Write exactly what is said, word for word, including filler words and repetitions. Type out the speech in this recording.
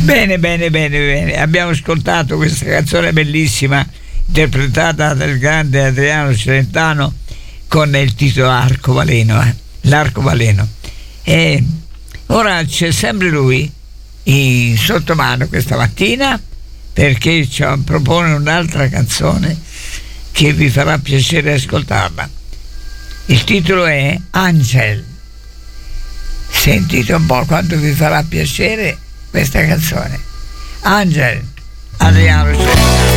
Bene, bene, bene, bene. Abbiamo ascoltato questa canzone bellissima interpretata dal grande Adriano Celentano con il titolo Arcobaleno, eh? L'Arcobaleno. E ora c'è sempre lui in sottomano questa mattina, perché ci propone un'altra canzone che vi farà piacere ascoltarla. Il titolo è Angel. Sentite un po' quanto vi farà piacere questa canzone. Angel, Adriano Celentano.